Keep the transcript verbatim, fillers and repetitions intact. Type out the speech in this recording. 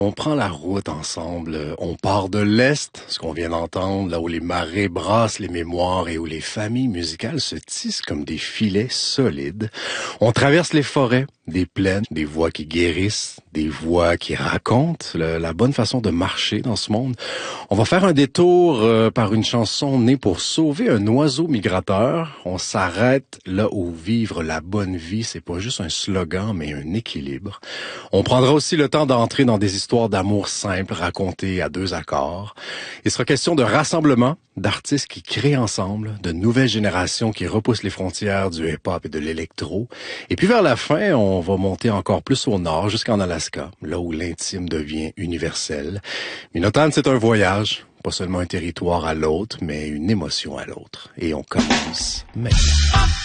On prend la route ensemble, on part de l'Est, ce qu'on vient d'entendre, là où les marées brassent les mémoires et où les familles musicales se tissent comme des filets solides. On traverse les forêts, des plaines, des voix qui guérissent, des voix qui racontent le- la bonne façon de marcher dans ce monde. On va faire un détour euh, par une chanson née pour sauver un oiseau migrateur. On s'arrête là où vivre la bonne vie, c'est pas juste un slogan, mais un équilibre. On prendra aussi le temps d'entrer dans des histoires d'amour simples racontées à deux accords. Il sera question de rassemblement, d'artistes qui créent ensemble, de nouvelles générations qui repoussent les frontières du hip-hop et de l'électro. Et puis vers la fin, on va monter encore plus au nord, jusqu'en Alaska, là où l'intime devient universel. Minotan, c'est un voyage, pas seulement un territoire à l'autre, mais une émotion à l'autre. Et on commence maintenant.